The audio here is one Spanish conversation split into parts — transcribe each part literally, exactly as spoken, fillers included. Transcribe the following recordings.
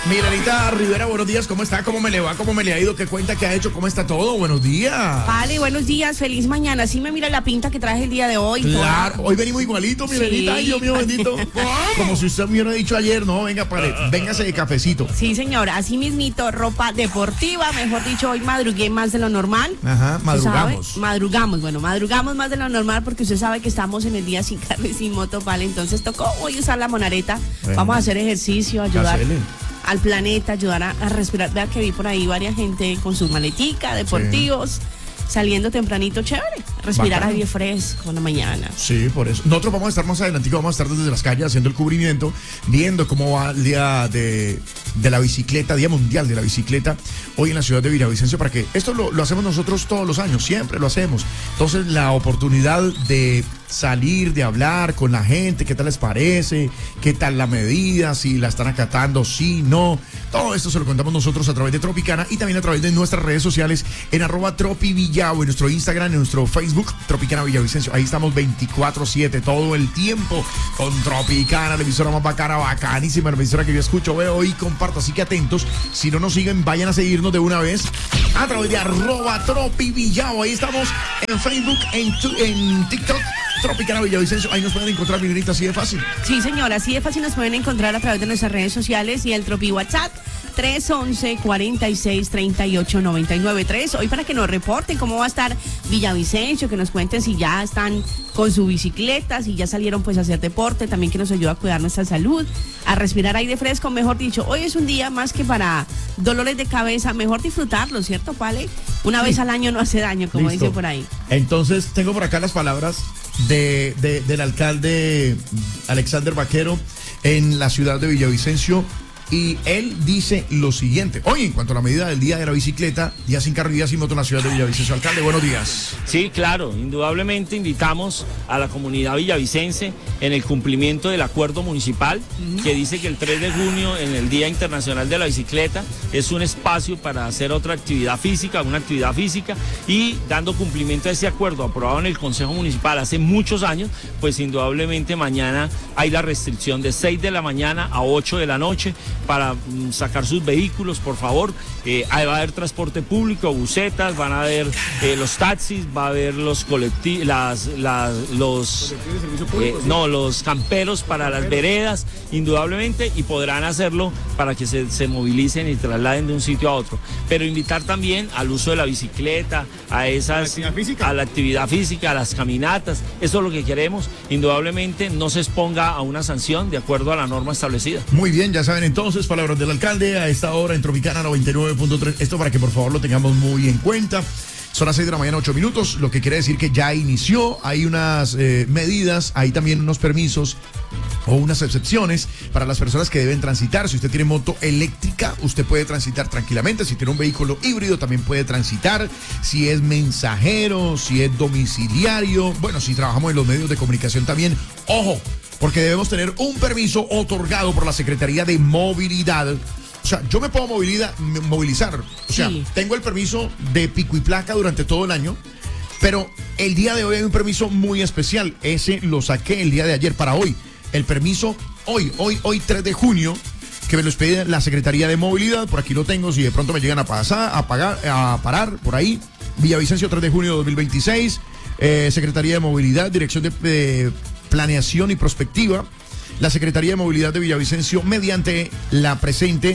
Milenita Rivera, buenos días, ¿cómo está? ¿Cómo me le va? ¿Cómo me le ha ido? ¿Qué cuenta? ¿Qué ha hecho? ¿Cómo está todo? Buenos días. Vale, buenos días, feliz mañana. Sí me mira la pinta que traje el día de hoy. Claro, toda... hoy venimos igualito, Milenita. Sí. Ay, Dios mío bendito. Como si usted me hubiera dicho ayer, no, venga, pare, véngase de cafecito. Sí, señor, así mismito, ropa deportiva, mejor dicho, hoy madrugué más de lo normal. Ajá, madrugamos. Madrugamos, bueno, madrugamos más de lo normal porque usted sabe que estamos en el día sin carro y sin moto, vale. Entonces tocó hoy usar la monareta. Bueno, vamos a hacer ejercicio, ayudar Cacele. al planeta, ayudar a, a respirar. Vea que vi por ahí varias gente con su maletica, deportivos, sí. saliendo tempranito, chévere, respirar Bacano. aire fresco en la mañana. Sí, por eso. Nosotros vamos a estar más adelantico, vamos a estar desde las calles haciendo el cubrimiento, viendo cómo va el día de, de la bicicleta, Día Mundial de la Bicicleta, hoy en la ciudad de Villavicencio, para que esto lo, lo hacemos nosotros todos los años, siempre lo hacemos. Entonces, la oportunidad de salir, de hablar con la gente, qué tal les parece, qué tal la medida, si la están acatando, sí, no. Todo esto se lo contamos nosotros a través de Tropicana y también a través de nuestras redes sociales en arroba tropivillao, en nuestro Instagram, en nuestro Facebook, Tropicana Villavicencio. Ahí estamos veinticuatro siete, todo el tiempo con Tropicana, la emisora más bacana, bacanísima, la emisora que yo escucho, veo y comparto. Así que atentos, si no nos siguen, vayan a seguirnos de una vez a través de arroba Tropivillao. Ahí estamos en Facebook, en, en TikTok, Tropicana Villavicencio. Ahí nos pueden encontrar, Milenita, así de fácil. Sí, señora, así de fácil nos pueden encontrar a través de nuestras redes sociales y el Tropi WhatsApp tres once, cuarenta y seis, treinta y ocho, noventa y nueve tres. Hoy para que nos reporten cómo va a estar Villavicencio, que nos cuenten si ya están con su bicicleta, si ya salieron pues a hacer deporte, también que nos ayuda a cuidar nuestra salud, a respirar aire fresco, mejor dicho. Hoy es un día más que para dolores de cabeza, mejor disfrutarlo, ¿cierto, Pale? Una sí. vez al año no hace daño, como Listo. dice por ahí. Entonces, tengo por acá las palabras de, de, del alcalde Alexander Vaquero en la ciudad de Villavicencio. Y él dice lo siguiente. Oye, en cuanto a la medida del día de la bicicleta, día sin carro y día sin moto en la ciudad de Villavicencio. Alcalde, buenos días. Sí, claro, indudablemente invitamos a la comunidad villavicense en el cumplimiento del acuerdo municipal, uh-huh. que dice que el tres de junio, en el Día Internacional de la Bicicleta, es un espacio para hacer otra actividad física, una actividad física, y dando cumplimiento a ese acuerdo aprobado en el Consejo Municipal hace muchos años, pues indudablemente mañana hay la restricción de seis de la mañana a ocho de la noche, para mm, sacar sus vehículos, por favor. Eh, va a haber transporte público, busetas, van a haber eh, los taxis, va a haber los colectivos, las, las, los, eh, no, los camperos para las veredas, indudablemente, y podrán hacerlo para que se, se movilicen y trasladen de un sitio a otro. Pero invitar también al uso de la bicicleta, a esas, ¿La actividad a la actividad física, a las caminatas. Eso es lo que queremos. Indudablemente no se exponga a una sanción de acuerdo a la norma establecida. Muy bien, ya saben entonces. Palabras del alcalde a esta hora en Tropicana noventa y nueve punto tres. Esto para que por favor lo tengamos muy en cuenta. Son las seis de la mañana, ocho minutos, lo que quiere decir que ya inició. Hay unas eh, medidas, hay también unos permisos o unas excepciones para las personas que deben transitar. Si usted tiene moto eléctrica, usted puede transitar tranquilamente. Si tiene un vehículo híbrido, también puede transitar. Si es mensajero, si es domiciliario, bueno, si trabajamos en los medios de comunicación también, ojo, porque debemos tener un permiso otorgado por la Secretaría de Movilidad. O sea, yo me puedo movilidad, movilizar. O sea, sí. tengo el permiso de pico y placa durante todo el año, pero el día de hoy hay un permiso muy especial. Ese lo saqué el día de ayer para hoy. El permiso hoy, hoy, hoy tres de junio, que me lo expide la Secretaría de Movilidad. Por aquí lo tengo, si de pronto me llegan a pasar, a pagar, a parar por ahí. Villavicencio, tres de junio de dos mil veintiséis. Eh, Secretaría de Movilidad, Dirección de... de Planeación y Prospectiva, la Secretaría de Movilidad de Villavicencio, mediante la presente,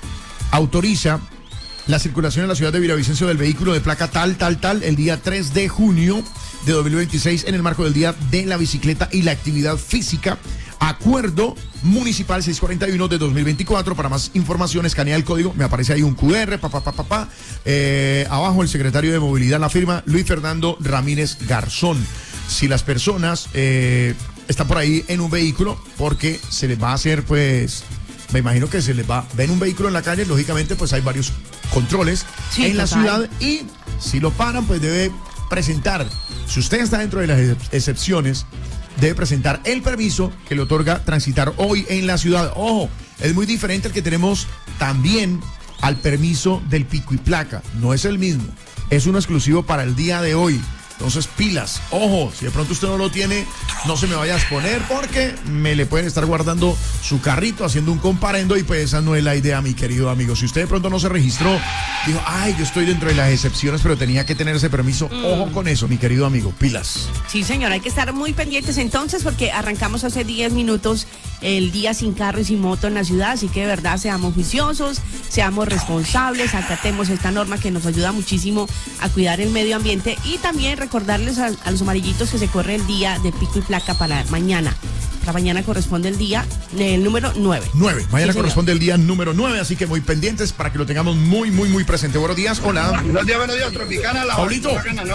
autoriza la circulación en la ciudad de Villavicencio del vehículo de placa tal, tal, tal, el día tres de junio de dos mil veintiséis, en el marco del Día de la Bicicleta y la Actividad Física. Acuerdo Municipal seiscientos cuarenta y uno de dos mil veinticuatro. Para más información, escanea el código. Me aparece ahí un cu erre, papá, papá, papá. Eh, abajo el secretario de Movilidad, la firma Luis Fernando Ramírez Garzón. Si las personas eh, están por ahí en un vehículo, porque se les va a hacer, pues, me imagino que se les va, ven un vehículo en la calle, lógicamente, pues hay varios controles sí, en total. la ciudad, y si lo paran, pues debe presentar, si usted está dentro de las excepciones, debe presentar el permiso que le otorga transitar hoy en la ciudad. Ojo, es muy diferente el que tenemos también al permiso del pico y placa, no es el mismo, es uno exclusivo para el día de hoy. Entonces, pilas, ojo, si de pronto usted no lo tiene, no se me vaya a exponer porque me le pueden estar guardando su carrito, haciendo un comparendo y pues esa no es la idea, mi querido amigo. Si usted de pronto no se registró, dijo, ay, yo estoy dentro de las excepciones, pero tenía que tener ese permiso, mm. ojo con eso, mi querido amigo, pilas. Sí, señor, hay que estar muy pendientes entonces porque arrancamos hace diez minutos el día sin carro y sin moto en la ciudad, así que de verdad seamos juiciosos, seamos responsables, acatemos esta norma que nos ayuda muchísimo a cuidar el medio ambiente y también recordarles a, a los amarillitos que se corre el día de pico y placa para mañana. Para mañana corresponde el día el número nueve. nueve. Mañana sí, corresponde el día número nueve, así que muy pendientes para que lo tengamos muy, muy, muy presente. Buenos días, hola. Buenos días, buenos días, Tropicana, la Pablito.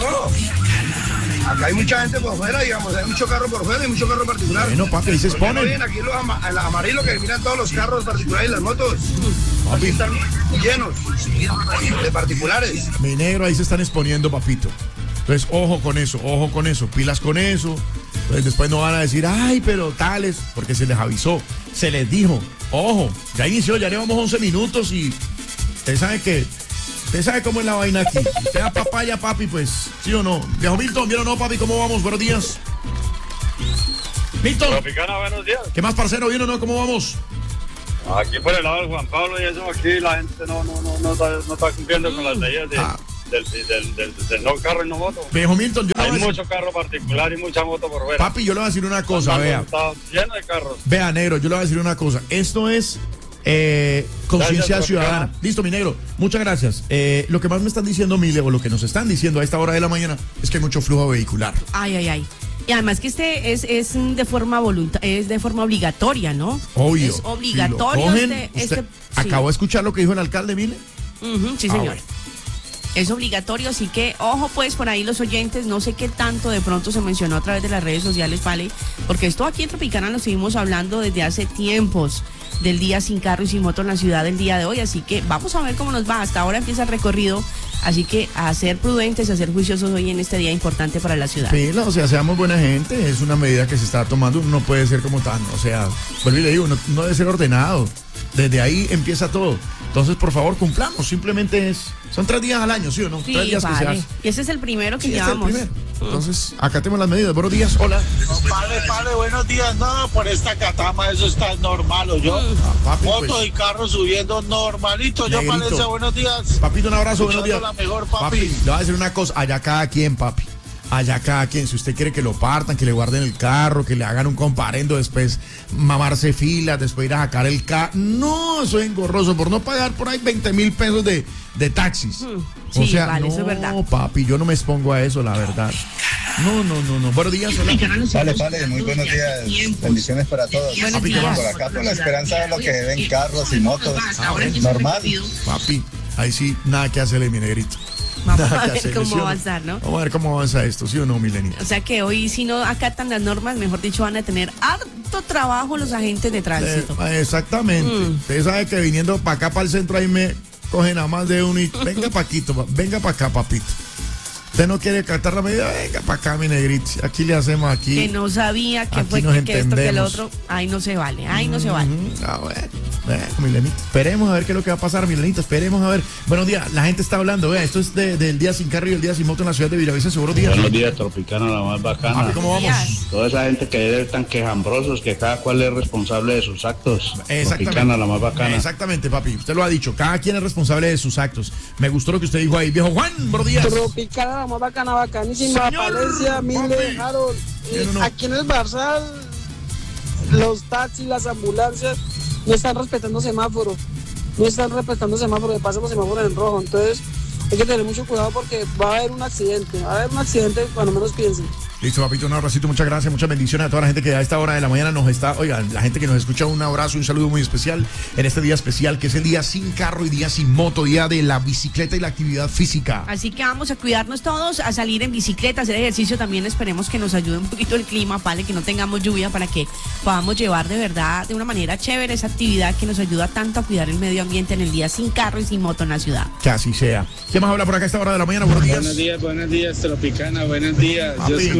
Acá hay mucha gente por fuera, digamos, hay mucho carro por fuera y mucho carro particular. Bueno, papi, ahí se exponen. Bien, aquí los, ama los amarillos que miran todos los carros particulares y las motos. Papi, aquí están llenos de particulares. Mi negro, ahí se están exponiendo, papito. Entonces, ojo con eso, ojo con eso, pilas con eso. Entonces, después no van a decir, ay, pero tales, porque se les avisó, se les dijo, ojo, ya inició, ya llevamos once minutos y usted sabe que, usted sabe cómo es la vaina aquí. Usted da papaya, papi, pues, ¿sí o no? Viejo Milton, ¿bien o no, papi? ¿Cómo vamos? Buenos días. Milton. Tropicana, buenos días. ¿Qué más, parcero? ¿Bien o no? ¿Cómo vamos? Aquí por el lado del Juan Pablo y eso, aquí la gente no, no, no, no, está, no está cumpliendo con las leyes de... Ah. Del, del, del, del no carro y no moto. Viejo Milton, yo hay mucho carro particular y mucha moto por fuera. Papi, yo le voy a decir una cosa, vea. Está lleno de carros. Vea, negro, yo le voy a decir una cosa. Esto es eh, conciencia ciudadana. Listo, mi negro. Muchas gracias. Eh, lo que más me están diciendo, Mile, o lo que nos están diciendo a esta hora de la mañana, es que hay mucho flujo vehicular. Ay, ay, ay. Y además que este es, es de forma volunta es de forma obligatoria, ¿no? Obvio. Es obligatorio. Si cogen, este, este, ¿acabó sí. de escuchar lo que dijo el alcalde, Mile? Uh-huh, sí, ah, señor. Bueno. Es obligatorio, así que ojo pues por ahí los oyentes, no sé qué tanto de pronto se mencionó a través de las redes sociales, Pale, porque esto aquí en Tropicana lo seguimos hablando desde hace tiempos del día sin carro y sin moto en la ciudad del día de hoy, así que vamos a ver cómo nos va. Hasta ahora empieza el recorrido, así que a ser prudentes, a ser juiciosos hoy en este día importante para la ciudad. Pila, o sea, seamos buena gente, es una medida que se está tomando, no puede ser como tan, o sea, vuelvo y le digo, no, no debe ser ordenado, desde ahí empieza todo. Entonces, por favor, cumplamos, simplemente es, son tres días al año, ¿sí o no? Sí, tres días vale. que se hace. Y ese es el primero que sí, llevamos. Es el primero. Entonces, acatemos las medidas. Buenos días, hola. No, padre, padre, buenos días. No, por esta catama eso está normal, ¿o yo? Ah, papi, Moto pues, y carro subiendo normalito. Yo negrito. parece, buenos días. Papito, un abrazo, buenos días. La mejor, papi. Papi, le voy a decir una cosa, allá cada quien, papi. Allá cada quien, si usted quiere que lo partan, que le guarden el carro, que le hagan un comparendo, después mamarse filas, después ir a sacar el carro. No, eso es engorroso por no pagar por ahí veinte mil pesos de, de taxis. Mm, sí, o sea, vale, no, eso es verdad. papi, yo no me expongo a eso, la verdad. No, no, no, no. Buenos días, hola. Vale, vale, muy buenos días. Bendiciones para todos. Buenos Papi, ¿qué días. Por acá, por la esperanza de lo que ven carros y motos. Ah, bueno. Normal. Papi, ahí sí, nada que hacerle, mi negrito. Vamos Nada a que ver hacerle, cómo ¿sí o no? avanzar, ¿no? Vamos a ver cómo avanza esto, ¿sí o no, Milenio? O sea que hoy si no acatan las normas, mejor dicho, van a tener harto trabajo los agentes de tránsito. Eh, exactamente. Mm. Usted sabe que viniendo para acá, para el centro, ahí me cogen a más de uno y venga Paquito, venga para acá, papito. Usted no quiere acatar la medida, venga para acá, mi negrito. Aquí le hacemos aquí. Que no sabía que Aquí fue nos que, que esto, que el entendemos. otro. Ahí no se vale, ahí no se vale. Mm, ah, bueno, bueno, Milenito. Esperemos a ver qué es lo que va a pasar, Milenito. Esperemos a ver. Buenos días, la gente está hablando. Vea, esto es de, del día sin carro y el día sin moto en la ciudad de Villavicencio. Buenos días. Buenos días, Tropicana, la más bacana. Papi, ¿cómo vamos? Toda esa gente que es tan quejambrosos que cada cual es responsable de sus actos. Exactamente. Tropicana, la más bacana. Exactamente, papi. Usted lo ha dicho. Cada quien es responsable de sus actos. Me gustó lo que usted dijo ahí. Viejo Juan, buenos días. Tropicana, la más bacana, bacanísima. Señor, Valencia, Mile, papi. Harold. Eh, Yo no, no. Aquí en el Barzal, los taxis, las ambulancias no están respetando semáforo. No están respetando semáforo, le pasan los semáforos en rojo. Entonces, hay que tener mucho cuidado porque va a haber un accidente. Va a haber un accidente cuando menos piensen. Listo, papito, un abracito, muchas gracias, muchas bendiciones a toda la gente que a esta hora de la mañana nos está, oigan, la gente que nos escucha, un abrazo y un saludo muy especial en este día especial, que es el día sin carro y día sin moto, día de la bicicleta y la actividad física. Así que vamos a cuidarnos todos, a salir en bicicleta, a hacer ejercicio. También esperemos que nos ayude un poquito el clima, ¿vale? Que no tengamos lluvia para que podamos llevar de verdad, de una manera chévere, esa actividad que nos ayuda tanto a cuidar el medio ambiente en el día sin carro y sin moto en la ciudad. Que así sea. ¿Quién más habla por acá a esta hora de la mañana? Buenos días. Buenos días, buenos días, Tropicana, buenos días. Papi. Yo escucho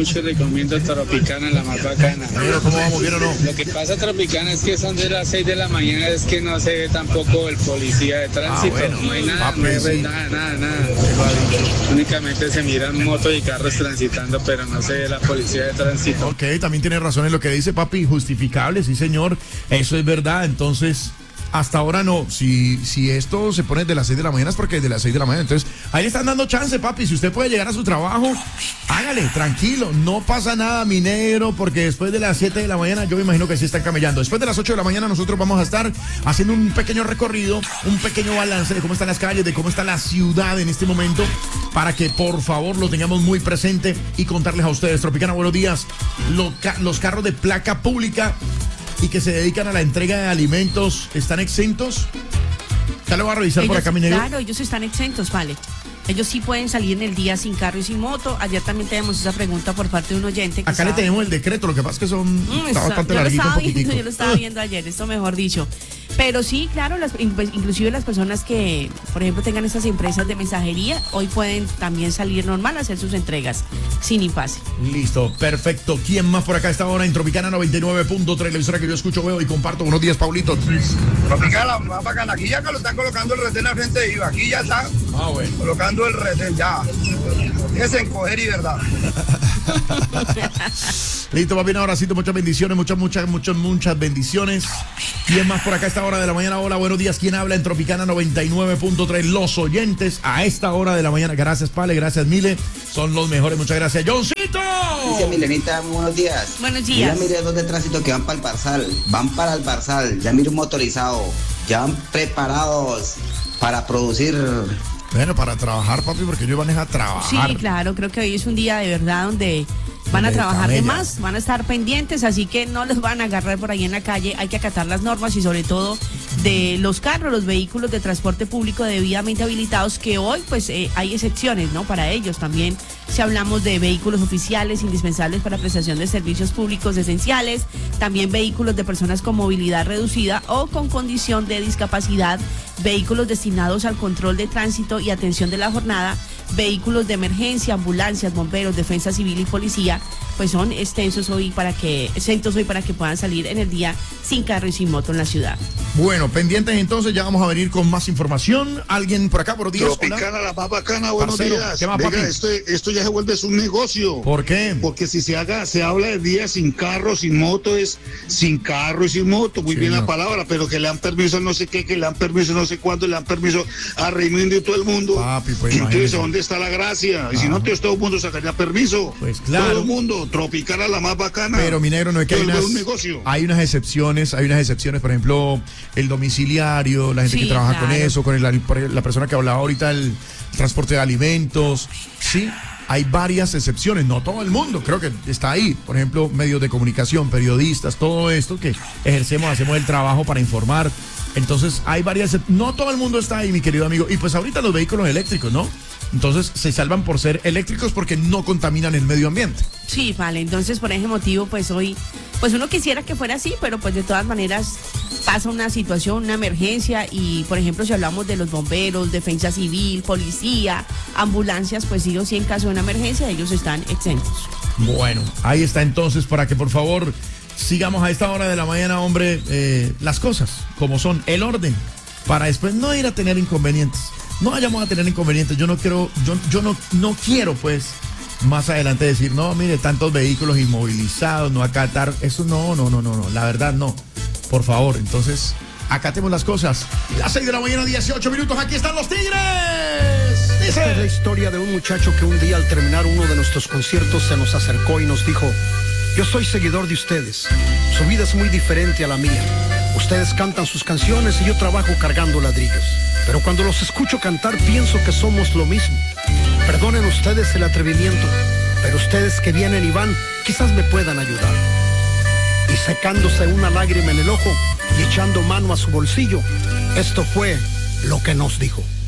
mucho, recomiendo Tropicana, la más bacana. Pero ¿cómo vamos, bien o no? Lo que pasa Tropicana es que son de las seis de la mañana, es que no se ve tampoco el policía de tránsito. Ah, bueno. No hay nada, Papi, no hay sí. nada, nada, nada. Únicamente se miran motos y carros transitando, pero no se ve la policía de tránsito. Ok, también tiene razón en lo que dice, papi, justificable, sí señor, eso es verdad. Entonces, hasta ahora no, si, si esto se pone de las seis de la mañana es porque es de las seis de la mañana. Entonces, ahí le están dando chance, papi, si usted puede llegar a su trabajo, hágale, tranquilo, no pasa nada, mi negro, porque después de las siete de la mañana yo me imagino que sí están camellando. Después de las ocho de la mañana nosotros vamos a estar haciendo un pequeño recorrido, un pequeño balance de cómo están las calles, de cómo está la ciudad en este momento, para que por favor lo tengamos muy presente y contarles a ustedes. Tropicana, buenos días. Los, ca- los carros de placa pública y que se dedican a la entrega de alimentos, ¿están exentos? Ya lo voy a revisar Ellos, por acá, mi negro. claro, ellos están exentos, vale. Ellos sí pueden salir en el día sin carro y sin moto. Ayer también tenemos esa pregunta por parte de un oyente. Que Acá le estaba... tenemos el decreto, lo que pasa es que son Mm, está eso, bastante yo lo larguito, estaba un viendo, poquitico. yo lo estaba viendo ayer, esto mejor dicho. Pero sí, claro, las, inclusive las personas que, por ejemplo, tengan estas empresas de mensajería, hoy pueden también salir normal a hacer sus entregas sin impasse. Listo, perfecto. ¿Quién más por acá a esta hora en Tropicana noventa y nueve punto tres, la emisora que yo escucho, veo y comparto? Buenos días, Paulito. Tropicana, más bacana. Aquí ya que lo están colocando el retén al frente de I V A. Aquí ya está Ah, bueno. colocando el retén, ya. Es encoger y verdad. Listo, va bien, ahoracito, muchas bendiciones, muchas, muchas, muchas, muchas bendiciones. ¿Quién más por acá a esta hora de la mañana? Hola, buenos días. ¿Quién habla en Tropicana noventa y nueve punto tres? Los oyentes a esta hora de la mañana. Gracias, Pale, gracias, Mile. Son los mejores, muchas gracias. ¡Johncito! Dice Milenita, muy buenos días. Buenos días. Ya miré dos de tránsito que van para el Barzal, van para el Barzal, ya miro un motorizado, ya van preparados para producir. Bueno, para trabajar, papi, porque yo manejo a trabajar. Sí, claro, creo que hoy es un día de verdad donde van a De trabajar de camella. más, van a estar pendientes, así que no los van a agarrar por ahí en la calle, hay que acatar las normas y sobre todo de los carros, los vehículos de transporte público debidamente habilitados, que hoy pues eh, hay excepciones, ¿no? Para ellos también, si hablamos de vehículos oficiales indispensables para prestación de servicios públicos esenciales, también vehículos de personas con movilidad reducida o con condición de discapacidad, vehículos destinados al control de tránsito y atención de la jornada, vehículos de emergencia, ambulancias, bomberos, defensa civil y policía, pues son extensos hoy para que, exentos hoy para que puedan salir en el día sin carro y sin moto en la ciudad. Bueno, pendientes entonces, ya vamos a venir con más información. ¿Alguien por acá, buenos días? Tropicana, Hola. la más bacana, buenos Parcero, días. ¿qué más, Venga, papi? esto, esto ya se vuelve un negocio. ¿Por qué? Porque si se haga, se habla de días sin carro, sin moto, es sin carro y sin moto, muy Sí, bien no. la palabra, pero que le dan permiso a no sé qué, que le dan permiso a no sé cuándo, le dan permiso a Raimundo y todo el mundo. Papi, pues, Entonces, imagínese. ¿dónde está la gracia? Y si Ajá. no, entonces todo el mundo sacaría permiso. Pues, claro. Todo el mundo, Tropicana, la más bacana. Pero mi negro, no es que Se hay vuelve unas, un negocio. hay unas excepciones, hay unas excepciones, por ejemplo, el domiciliario, la gente Sí, que trabaja claro. con eso, con el, por la persona que hablaba ahorita, el transporte de alimentos, sí, hay varias excepciones, no todo el mundo, creo que está ahí, por ejemplo, medios de comunicación, periodistas, todo esto que ejercemos, hacemos el trabajo para informar, entonces hay varias, no todo el mundo está ahí, mi querido amigo, y pues ahorita los vehículos eléctricos, ¿no? Entonces se salvan por ser eléctricos porque no contaminan el medio ambiente. Sí, vale, entonces por ese motivo pues hoy, pues uno quisiera que fuera así, pero pues de todas maneras pasa una situación, una emergencia y por ejemplo si hablamos de los bomberos, defensa civil, policía, ambulancias, pues sí o sí en caso de una emergencia ellos están exentos. Bueno, ahí está entonces para que por favor sigamos a esta hora de la mañana, hombre, eh, las cosas como son, el orden, para después no ir a tener inconvenientes. No vayamos a tener inconvenientes. Yo no quiero, yo, yo no, no quiero pues más adelante decir, no, mire, tantos vehículos inmovilizados, no acatar. Eso no, no, no, no, no. La verdad no. Por favor, entonces, acatemos las cosas. Las seis de la mañana, dieciocho minutos, aquí están los Tigres. Dice. Esta es la historia de un muchacho que un día al terminar uno de nuestros conciertos se nos acercó y nos dijo: yo soy seguidor de ustedes. Su vida es muy diferente a la mía. Ustedes cantan sus canciones y yo trabajo cargando ladrillos. Pero cuando los escucho cantar pienso que somos lo mismo. Perdonen ustedes el atrevimiento, pero ustedes que vienen y van, quizás me puedan ayudar. Y secándose una lágrima en el ojo y echando mano a su bolsillo, esto fue lo que nos dijo.